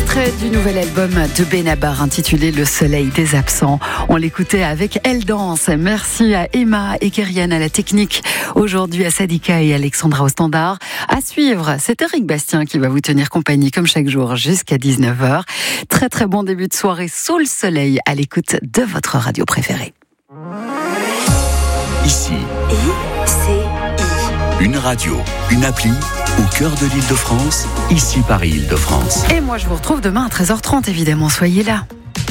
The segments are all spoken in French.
Extrait du nouvel album de Benabar intitulé Le Soleil des Absents. On l'écoutait avec Elle Danse. Merci à Emma et Kerian à la technique. Aujourd'hui à Sadika et Alexandra au standard. À suivre, c'est Eric Bastien qui va vous tenir compagnie comme chaque jour jusqu'à 19h. Très très bon début de soirée sous le soleil à l'écoute de votre radio préférée. Ici, une radio, une appli au cœur de l'Île-de-France, ici Paris Île-de-France. Et moi je vous retrouve demain à 13h30 évidemment, soyez là.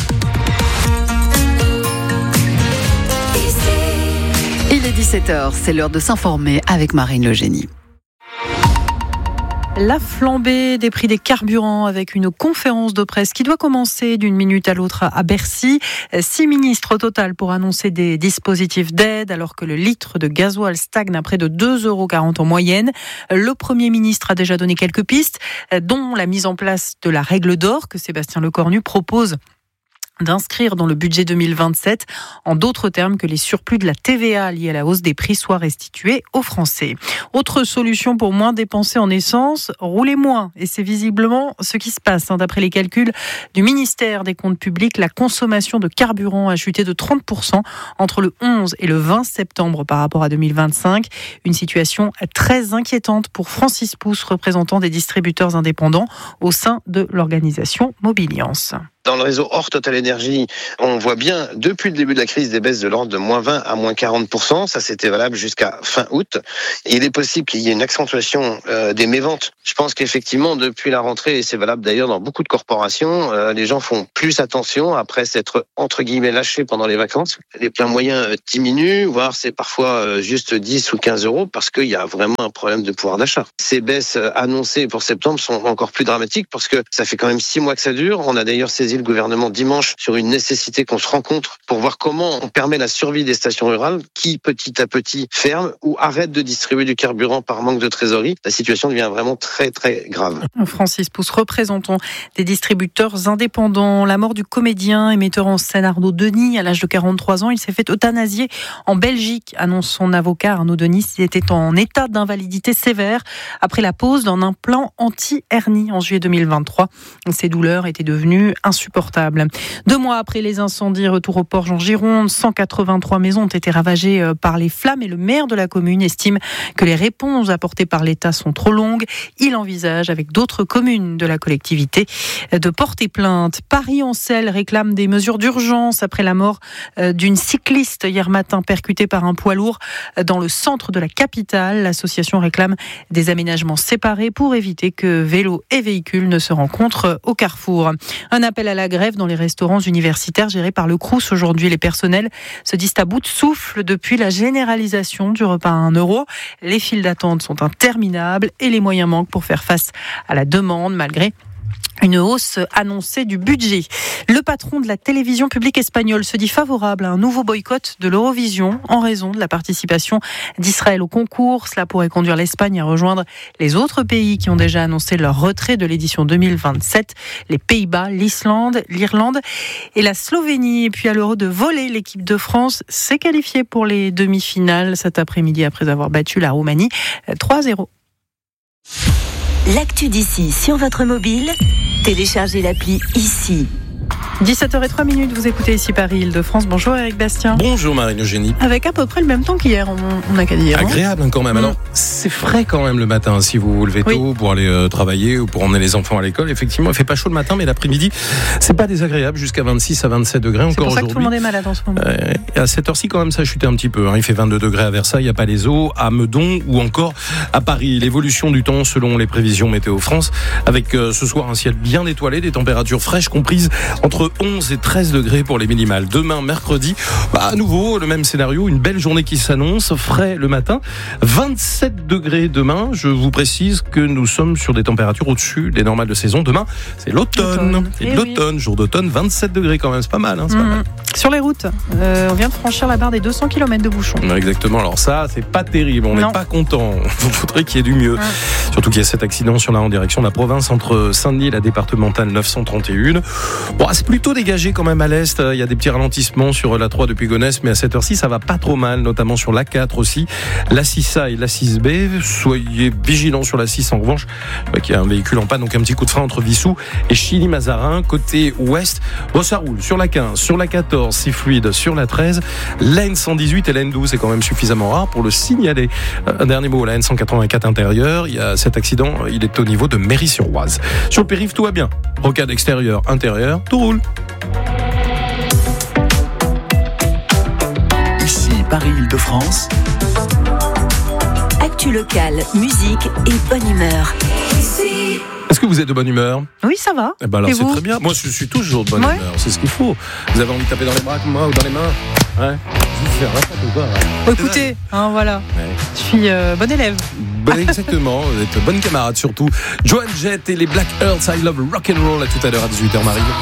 Il est 17h, c'est l'heure de s'informer avec Marine Le Génie. La flambée des prix des carburants avec une conférence de presse qui doit commencer d'une minute à l'autre à Bercy. 6 ministres au total pour annoncer des dispositifs d'aide alors que le litre de gasoil stagne à près de 2,40 € en moyenne. Le Premier ministre a déjà donné quelques pistes, dont la mise en place de la règle d'or que Sébastien Lecornu propose d'inscrire dans le budget 2027, en d'autres termes que les surplus de la TVA liés à la hausse des prix soient restitués aux Français. Autre solution pour moins dépenser en essence, rouler moins. Et c'est visiblement ce qui se passe. D'après les calculs du ministère des Comptes publics, la consommation de carburant a chuté de 30% entre le 11 et le 20 septembre par rapport à 2025. Une situation très inquiétante pour Francis Pousse, représentant des distributeurs indépendants au sein de l'organisation Mobiliance. Dans le réseau hors Total Énergie, on voit bien depuis le début de la crise des baisses de l'ordre de moins 20 à moins 40%. Ça, c'était valable jusqu'à fin août. Et il est possible qu'il y ait une accentuation des méventes. Je pense qu'effectivement, depuis la rentrée, et c'est valable d'ailleurs dans beaucoup de corporations, les gens font plus attention après s'être entre guillemets lâchés pendant les vacances. Les pleins moyens diminuent, voire c'est parfois juste 10 ou 15 € parce qu'il y a vraiment un problème de pouvoir d'achat. Ces baisses annoncées pour septembre sont encore plus dramatiques parce que ça fait quand même 6 mois que ça dure. On a d'ailleurs saisi le gouvernement dimanche sur une nécessité qu'on se rencontre pour voir comment on permet la survie des stations rurales qui petit à petit ferment ou arrêtent de distribuer du carburant par manque de trésorerie. La situation devient vraiment très très grave. Francis Pousse, représentant des distributeurs indépendants. La mort du comédien et metteur en scène Arnaud Denis à l'âge de 43 ans. Il s'est fait euthanasier en Belgique, annonce son avocat. Arnaud Denis était en état d'invalidité sévère après la pose d'un implant anti-hernie en juillet 2023. Ses douleurs étaient devenues insupportable. 2 mois après les incendies, retour au Porge en Gironde, 183 maisons ont été ravagées par les flammes et le maire de la commune estime que les réponses apportées par l'État sont trop longues. Il envisage avec d'autres communes de la collectivité de porter plainte. Paris-Ancel réclame des mesures d'urgence après la mort d'une cycliste hier matin percutée par un poids lourd dans le centre de la capitale. L'association réclame des aménagements séparés pour éviter que vélos et véhicules ne se rencontrent au carrefour. Un appel à la grève dans les restaurants universitaires gérés par le Crous. Aujourd'hui, les personnels se disent à bout de souffle depuis la généralisation du repas à 1 €. Les files d'attente sont interminables et les moyens manquent pour faire face à la demande malgré une hausse annoncée du budget. Le patron de la télévision publique espagnole se dit favorable à un nouveau boycott de l'Eurovision en raison de la participation d'Israël au concours. Cela pourrait conduire l'Espagne à rejoindre les autres pays qui ont déjà annoncé leur retrait de l'édition 2027, les Pays-Bas, l'Islande, l'Irlande et la Slovénie. Et puis à l'Euro de volley, l'équipe de France s'est qualifiée pour les demi-finales cet après-midi après avoir battu la Roumanie 3-0. L'actu d'ici sur votre mobile, téléchargez l'appli Ici. 17h03, vous écoutez Ici Paris Île-de-France. Bonjour Eric Bastien. Bonjour Marine Eugénie. Avec à peu près le même temps qu'hier, on n'a qu'à dire. Agréable quand même. Alors c'est frais quand même le matin si vous vous levez tôt pour aller travailler ou pour emmener les enfants à l'école. Effectivement, il fait pas chaud le matin, mais l'après-midi, c'est pas désagréable jusqu'à 26 à 27 degrés encore aujourd'hui. C'est pour ça que tout le monde est malade en ce moment. À cette heure-ci quand même ça a chuté un petit peu. Il fait 22 degrés à Versailles, à Palaiseau, à Meudon ou encore à Paris. L'évolution du temps selon les prévisions Météo France avec ce soir un ciel bien étoilé, des températures fraîches comprises entre 11 et 13 degrés pour les minimales. Demain, mercredi, à nouveau, le même scénario, une belle journée qui s'annonce, frais le matin, 27 degrés demain. Je vous précise que nous sommes sur des températures au-dessus des normales de saison. Demain, c'est l'automne. C'est l'automne, jour d'automne, 27 degrés quand même, c'est pas mal. C'est pas mal. Sur les routes, on vient de franchir la barre des 200 km de bouchons. Exactement, alors ça, c'est pas terrible, on n'est pas content. Il faudrait qu'il y ait du mieux. Surtout qu'il y a cet accident sur la en direction de la province entre Saint-Denis et la départementale 931. Bon, c'est plus plutôt dégagé quand même à l'est. Il y a des petits ralentissements sur la 3 depuis Gonesse, mais à cette heure-ci, ça va pas trop mal, notamment sur la 4 aussi, la 6A et la 6B. Soyez vigilants sur la 6 en revanche, qui a un véhicule en panne, donc un petit coup de frein entre Vissou et Chilly-Mazarin. Côté ouest, ça roule sur la 15, sur la 14, c'est fluide, sur la 13, la N118 et la N12, c'est quand même suffisamment rare pour le signaler. Un dernier mot, la N184 intérieure, il y a cet accident, il est au niveau de Méry-sur-Oise. Sur le périph', tout va bien. Rocade extérieure, intérieure, tout roule. Ici Paris-Île-de-France. Actu locale, musique et bonne humeur. Est-ce que vous êtes de bonne humeur ? Oui, ça va. Eh ben alors Et c'est vous ? très bien. Moi je suis toujours de bonne humeur, c'est ce qu'il faut. Vous avez envie de taper dans les bras comme moi ou dans les mains ? Ouais. Je vais faire n'importe quoi. Écoutez, voilà. Ouais. Je suis bon élève. Exactement, vous êtes bonne camarade surtout. Joan Jett et les Black Earths, I Love Rock'n'Roll, à tout à l'heure à 18h Marie.